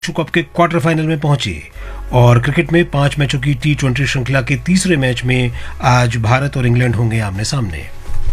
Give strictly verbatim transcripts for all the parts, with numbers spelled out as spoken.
विश्व कप के quarter final में पहुंचे और क्रिकेट में पांच मैचों की टी ट्वेंटी श्रृंखला के तीसरे मैच में आज भारत और इंग्लैंड होंगे आमने सामने।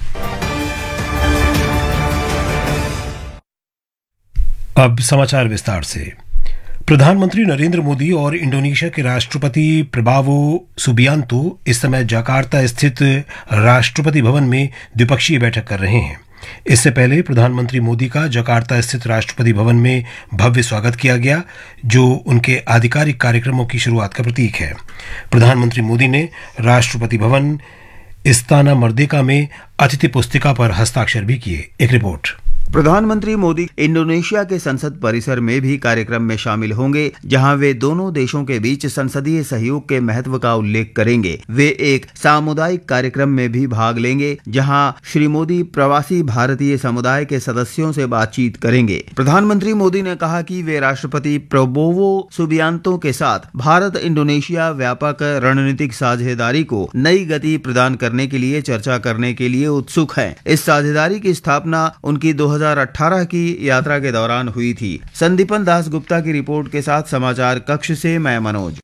अब समाचार विस्तार से। प्रधानमंत्री नरेंद्र मोदी और इंडोनेशिया के राष्ट्रपति प्रबावो सुबियांतो इस समय जकार्ता स्थित राष्ट्रपति भवन में द्विपक्षीय बैठक कर रहे हैं। इससे पहले प्रधानमंत्री मोदी का जकार्ता स्थित राष्ट्रपति भवन में भव्य स्वागत किया गया, जो उनके आधिकारिक कार्यक्रमों की शुरुआत का प्रतीक है। प्रधानमंत्री मोदी ने राष्ट्रपति भवन इस्ताना मर्देका में अतिथि पुस्तिका पर हस्ताक्षर भी किए। एक रिपोर्ट। प्रधानमंत्री मोदी इंडोनेशिया के संसद परिसर में भी कार्यक्रम में शामिल होंगे, जहां वे दोनों देशों के बीच संसदीय सहयोग के महत्व का उल्लेख करेंगे। वे एक सामुदायिक कार्यक्रम में भी भाग लेंगे, जहां श्री मोदी प्रवासी भारतीय समुदाय के सदस्यों से बातचीत करेंगे। प्रधानमंत्री मोदी ने कहा कि वे राष्ट्रपति प्रबोवो सुबियांतो के साथ भारत इंडोनेशिया व्यापक रणनीतिक साझेदारी को नई गति प्रदान करने के लिए चर्चा करने के लिए उत्सुक हैं। इस साझेदारी की स्थापना उनकी दो दो हज़ार अठारह की यात्रा के दौरान हुई थी। संदीपन दास गुप्ता की रिपोर्ट के साथ समाचार कक्ष से मैं मनोज।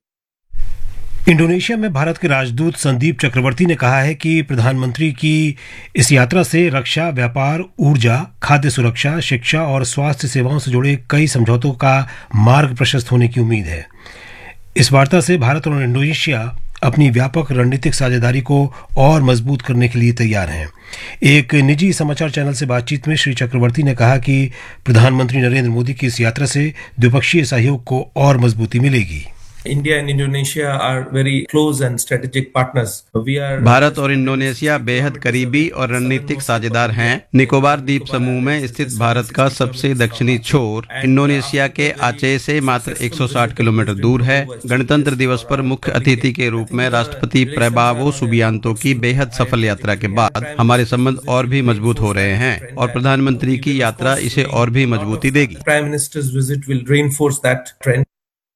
इंडोनेशिया में भारत के राजदूत संदीप चक्रवर्ती ने कहा है कि प्रधानमंत्री की इस यात्रा से रक्षा, व्यापार, ऊर्जा, खाद्य सुरक्षा, शिक्षा और स्वास्थ्य सेवाओं से जुड़े कई समझौतों का मार्ग प्रशस्त होने की उम्मीद है। इस वार्ता से भारत और इंडोनेशिया अपनी व्यापक रणनीतिक साझेदारी को और मजबूत करने के लिए तैयार हैं। एक निजी समाचार चैनल से बातचीत में श्री चक्रवर्ती ने कहा कि प्रधानमंत्री नरेंद्र मोदी की इस यात्रा से द्विपक्षीय सहयोग को और मजबूती मिलेगी। India and Indonesia are very close and strategic partners. We are Bharat और इंडोनेशिया बेहद करीबी और रणनीतिक साझेदार हैं। निकोबार द्वीप समूह में स्थित भारत का सबसे दक्षिणी छोर इंडोनेशिया के आचे से मात्र एक सौ साठ किलोमीटर दूर है। गणतंत्र दिवस पर मुख्य अतिथि के रूप में राष्ट्रपति प्रबावो सुबियांतो की बेहद सफल यात्रा के बाद हमारे संबंध और भी मजबूत हो रहे हैं और प्रधानमंत्री की यात्रा इसे और भी मजबूती देगी। Prime Minister's visit will reinforce that trend.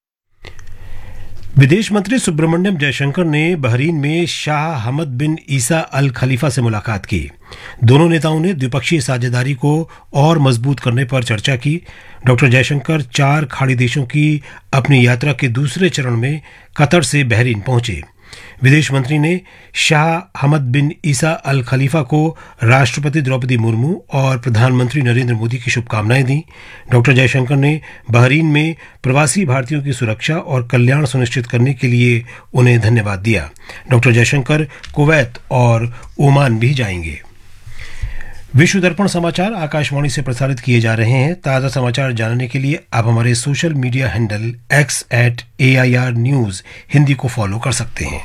विदेश मंत्री सुब्रमण्यम जयशंकर ने बहरीन में शाह हमद बिन ईसा अल खलीफा से मुलाकात की। दोनों नेताओं ने द्विपक्षीय साझेदारी को और मजबूत करने पर चर्चा की। डॉक्टर जयशंकर चार खाड़ी देशों की अपनी यात्रा के दूसरे चरण में कतर से बहरीन पहुंचे। विदेश मंत्री ने शाह हमद बिन ईसा अल खलीफा को राष्ट्रपति द्रौपदी मुर्मू और प्रधानमंत्री नरेंद्र मोदी की शुभकामनाएं दी। डॉक्टर जयशंकर ने बहरीन में प्रवासी भारतीयों की सुरक्षा और कल्याण सुनिश्चित करने के लिए उन्हें धन्यवाद दिया। डॉक्टर जयशंकर कुवैत और ओमान भी जाएंगे। विश्व दर्पण समाचार आकाशवाणी से प्रसारित किए जा रहे हैं। ताज़ा समाचार जानने के लिए आप हमारे social media handle x eight A I R news Hindi को फॉलो कर सकते हैं।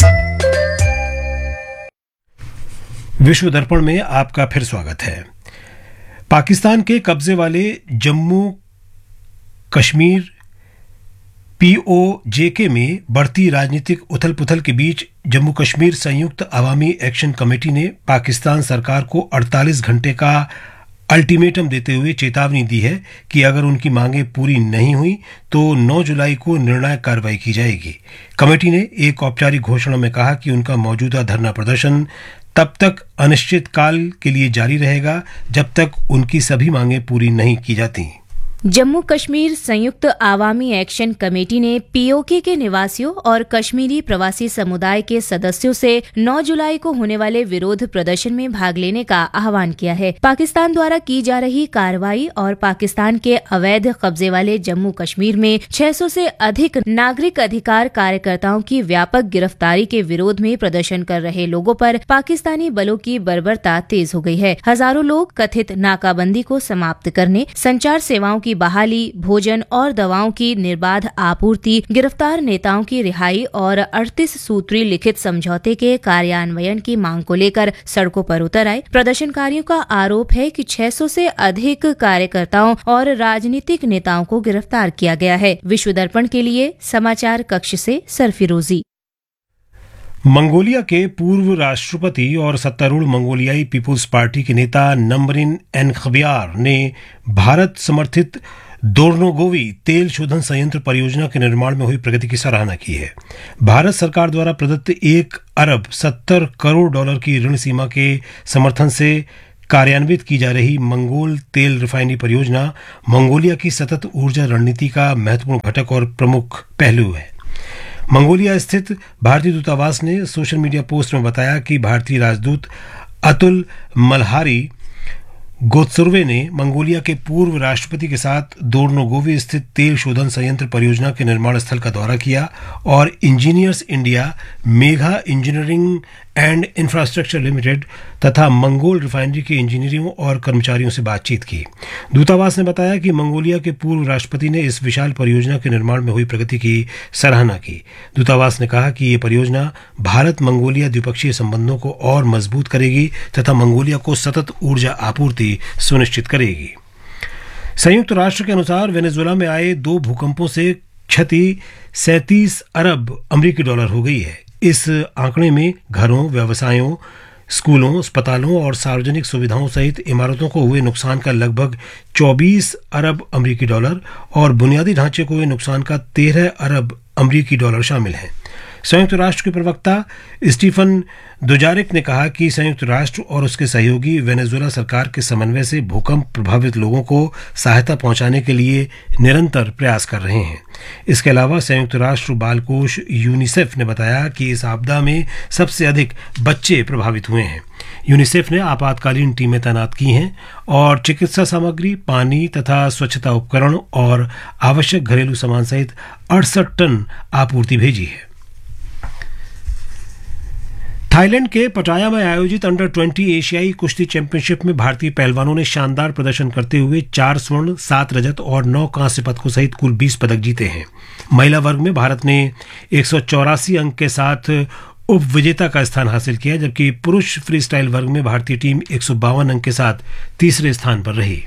विश्व दर्पण में आपका फिर स्वागत है। पाकिस्तान के कब्जे वाले जम्मू कश्मीर पी ओ जे के में बढ़ती राजनीतिक उथल पुथल के बीच जम्मू कश्मीर संयुक्त अवामी एक्शन कमेटी ने पाकिस्तान सरकार को अड़तालीस घंटे का अल्टीमेटम देते हुए चेतावनी दी है कि अगर उनकी मांगें पूरी नहीं हुई तो नौ जुलाई को निर्णायक कार्रवाई की जाएगी। कमेटी ने एक औपचारिक घोषणा में कहा कि उनका मौजूदा धरना प्रदर्शन तब तक अनिश्चित काल के लिए जारी रहेगा जब तक उनकी सभी मांगें पूरी नहीं की जाती। जम्मू कश्मीर संयुक्त आवामी एक्शन कमेटी ने पी ओ के के निवासियों और कश्मीरी प्रवासी समुदाय के सदस्यों से नौ जुलाई को होने वाले विरोध प्रदर्शन में भाग लेने का आह्वान किया है। पाकिस्तान द्वारा की जा रही कार्रवाई और पाकिस्तान के अवैध कब्जे वाले जम्मू कश्मीर में छह सौ से अधिक नागरिक अधिकार कार्यकर्ताओं की व्यापक गिरफ्तारी के विरोध में प्रदर्शन कर रहे लोगों पर पाकिस्तानी बलों की बर्बरता तेज हो गई है। हजारों लोग कथित नाकाबंदी को समाप्त करने, संचार सेवाओं की बहाली, भोजन और दवाओं की निर्बाध आपूर्ति, गिरफ्तार नेताओं की रिहाई और अड़तीस सूत्री लिखित समझौते के कार्यान्वयन की मांग को लेकर सड़कों पर उतर आए। प्रदर्शनकारियों का आरोप है कि छह सौ से अधिक कार्यकर्ताओं और राजनीतिक नेताओं को गिरफ्तार किया गया है। विश्व दर्पण के लिए समाचार कक्ष से सरफिरोजी। मंगोलिया के पूर्व राष्ट्रपति और सत्तारूढ़ मंगोलियाई पीपुल्स पार्टी के नेता नमरिन एनखबियार ने भारत समर्थित दोर्नोगोवी तेल शोधन संयंत्र परियोजना के निर्माण में हुई प्रगति की सराहना की है। भारत सरकार द्वारा प्रदत्त एक अरब सत्तर करोड़ डॉलर की ऋण सीमा के समर्थन से कार्यान्वित की जा रही मंगोल तेल रिफाइनरी परियोजना मंगोलिया की सतत ऊर्जा रणनीति का महत्वपूर्ण घटक और प्रमुख पहलू है। मंगोलिया स्थित भारतीय दूतावास ने सोशल मीडिया पोस्ट में बताया कि भारतीय राजदूत अतुल मल्हारी गोत्सुर्वे ने मंगोलिया के पूर्व राष्ट्रपति के साथ दोर्नोगोवी स्थित तेल शोधन संयंत्र परियोजना के निर्माण स्थल का दौरा किया और engineers India, Megha engineering and infrastructure limited तथा मंगोल रिफाइनरी के इंजीनियरों और कर्मचारियों से बातचीत की। दूतावास ने बताया कि मंगोलिया के पूर्व राष्ट्रपति ने इस विशाल परियोजना के निर्माण में हुई प्रगति की सराहना की। दूतावास ने कहा कि ये परियोजना भारत मंगोलिया द्विपक्षीय संबंधों को और मजबूत करेगी तथा मंगोलिया को सतत ऊर्जा आपूर्ति सुनिश्चित करेगी। संयुक्त राष्ट्र के अनुसार वेनेजुएला में आए दो भूकंपों से क्षति सैंतीस अरब अमरीकी डॉलर हो गई है। इस आंकड़े में घरों, व्यवसायों, स्कूलों, अस्पतालों और सार्वजनिक सुविधाओं सहित इमारतों को हुए नुकसान का लगभग चौबीस अरब अमरीकी डॉलर और बुनियादी ढांचे को हुए नुकसान का तेरह अरब अमरीकी डॉलर शामिल हैं। संयुक्त राष्ट्र के प्रवक्ता स्टीफन दुजारिक ने कहा कि संयुक्त राष्ट्र और उसके सहयोगी वेनेजुएला सरकार के समन्वय से भूकंप प्रभावित लोगों को सहायता पहुंचाने के लिए निरंतर प्रयास कर रहे हैं। इसके अलावा संयुक्त राष्ट्र बाल कोष यूनिसेफ ने बताया कि इस आपदा में सबसे अधिक बच्चे प्रभावित हुए हैं। यूनिसेफ ने आपातकालीन टीमें तैनात की हैं और चिकित्सा सामग्री, पानी तथा स्वच्छता उपकरण और आवश्यक घरेलू सामान सहित अड़सठ टन आपूर्ति भेजी है। थाईलैंड के पटाया में आयोजित अंडर ट्वेंटी एशियाई कुश्ती चैंपियनशिप में भारतीय पहलवानों ने शानदार प्रदर्शन करते हुए चार स्वर्ण, सात रजत और नौ कांस्य पदकों सहित कुल बीस पदक जीते हैं। महिला वर्ग में भारत ने एक सौ चौरासी अंक के साथ उप विजेता का स्थान हासिल किया, जबकि पुरुष फ्री स्टाइल वर्ग में भारतीय टीम एक सौ बावन अंक के साथ तीसरे स्थान पर रही।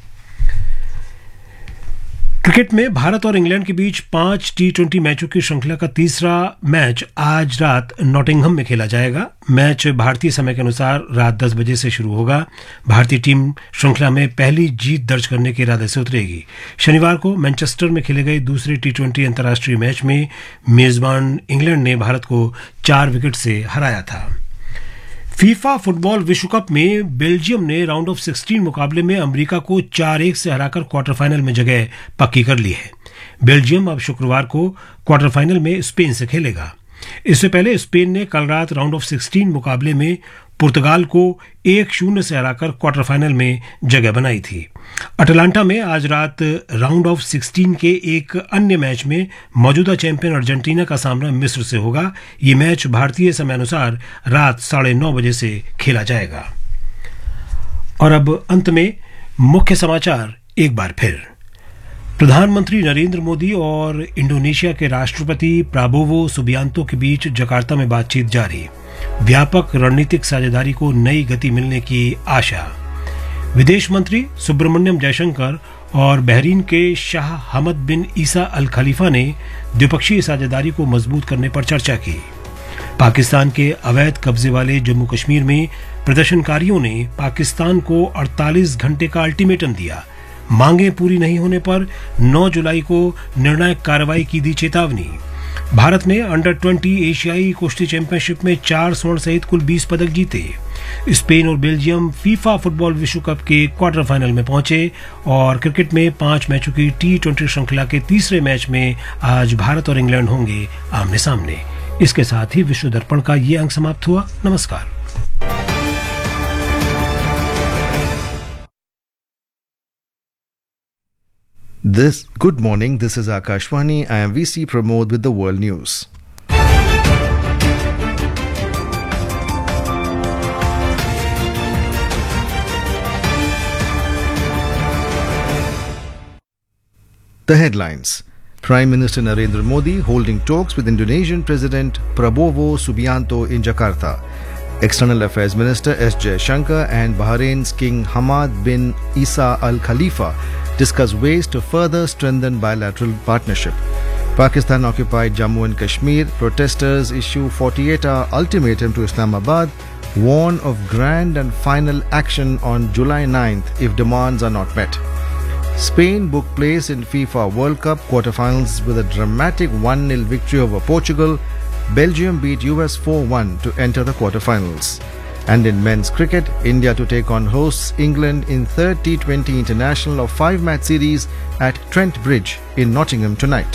क्रिकेट में भारत और इंग्लैंड के बीच पांच टी ट्वेंटी मैचों की श्रृंखला का तीसरा मैच आज रात नॉटिंघम में खेला जाएगा। मैच भारतीय समय के अनुसार रात दस बजे से शुरू होगा। भारतीय टीम श्रृंखला में पहली जीत दर्ज करने के इरादे से उतरेगी। शनिवार को मैनचेस्टर में खेले गए दूसरे टी ट्वेंटी अंतर्राष्ट्रीय मैच में मेजबान इंग्लैंड ने भारत को चार विकेट से हराया था। फीफा फुटबॉल विश्व कप में बेल्जियम ने राउंड ऑफ सिक्सटीन मुकाबले में अमेरिका को चार एक से हराकर क्वार्टर फाइनल में जगह पक्की कर ली है। बेल्जियम अब शुक्रवार को क्वार्टर फाइनल में स्पेन से खेलेगा। इससे पहले स्पेन ने कल रात राउंड ऑफ सिक्सटीन मुकाबले में पुर्तगाल को एक शून्य से हराकर क्वार्टर फाइनल में जगह बनाई थी। अटलांटा में आज रात राउंड ऑफ सिक्सटीन के एक अन्य मैच में मौजूदा चैंपियन अर्जेंटीना का सामना मिस्र से होगा। ये मैच भारतीय समय अनुसार रात साढ़े नौ बजे से खेला जाएगा। और अब अंत में मुख्य समाचार एक बार फिर। प्रधानमंत्री नरेंद्र मोदी और इंडोनेशिया के राष्ट्रपति प्राबोवो सुबियांतो के बीच जकार्ता में बातचीत जारी। व्यापक रणनीतिक साझेदारी को नई गति मिलने की आशा। विदेश मंत्री सुब्रमण्यम जयशंकर और बहरीन के शाह हमद बिन ईसा अल खलीफा ने द्विपक्षीय साझेदारी को मजबूत करने पर चर्चा की। पाकिस्तान के अवैध कब्जे वाले जम्मू कश्मीर में प्रदर्शनकारियों ने पाकिस्तान को अड़तालीस घंटे का अल्टीमेटम दिया। मांगे पूरी नहीं होने पर नौ जुलाई को निर्णायक कार्रवाई की दी चेतावनी। भारत ने अंडर ट्वेंटी एशियाई कुश्ती चैंपियनशिप में चार स्वर्ण सहित कुल बीस पदक जीते। स्पेन और बेल्जियम फीफा फुटबॉल विश्व कप के क्वार्टर फाइनल में पहुंचे। और क्रिकेट में पांच मैचों की टी ट्वेंटी श्रृंखला के तीसरे मैच में आज भारत और इंग्लैंड होंगे आमने सामने। इसके साथ ही विश्व दर्पण का ये अंक समाप्त हुआ। नमस्कार। This good morning. This is Akashvani. I am V C Pramod with the World News. The headlines. Prime Minister Narendra Modi holding talks with Indonesian President Prabowo Subianto in Jakarta. External Affairs Minister S. Jaishankar and Bahrain's King Hamad bin Isa Al Khalifa discuss ways to further strengthen bilateral partnership. Pakistan-occupied Jammu and Kashmir protesters issue forty-eight hour ultimatum to Islamabad, warn of grand and final action on July ninth if demands are not met. Spain booked place in FIFA World Cup quarterfinals with a dramatic one nil victory over Portugal. Belgium beat U S four one to enter the quarterfinals. And in men's cricket, India to take on hosts England in third T twenty International of five-match series at Trent Bridge in Nottingham tonight.